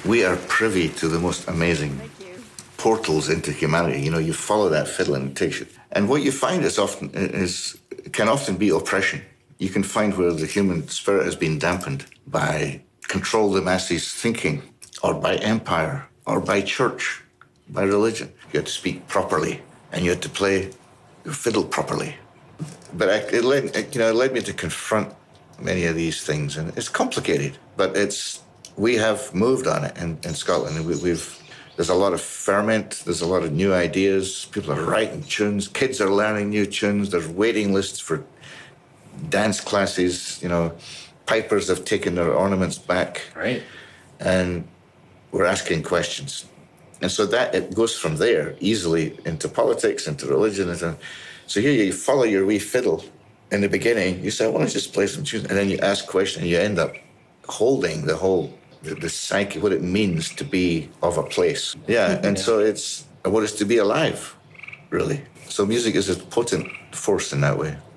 We are privy to the most amazing portals into humanity. You know, you follow that fiddle and it takes you. And what you find can often be oppression. You can find where the human spirit has been dampened by control the masses thinking, or by empire, or by church, by religion. You had to speak properly, and you had to play your fiddle properly. But it led me to confront many of these things, and it's complicated, but we have moved on it in Scotland. There's a lot of ferment, there's a lot of new ideas, people are writing tunes, kids are learning new tunes, there's waiting lists for dance classes, you know, pipers have taken their ornaments back. Right. And we're asking questions. And so that it goes from there easily into politics, into religion. So here you follow your wee fiddle. In the beginning, you say, I want to just play some tunes. And then you ask questions, and you end up holding the psyche, what it means to be of a place. Yeah, and so it's what it's to be alive, really. So music is a potent force in that way.